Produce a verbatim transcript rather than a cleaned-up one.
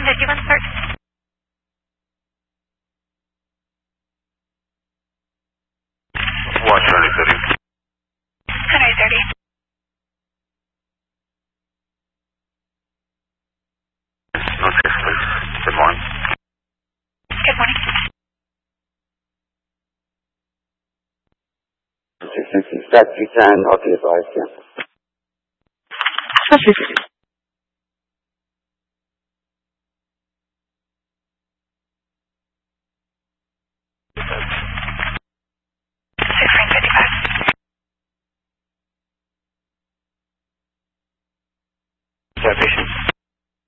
time did you want to start? one twenty thirty. one hundred thirty. Notice, please. Good morning. Good morning. sixty-six, that you can, okay, advice, yeah. That's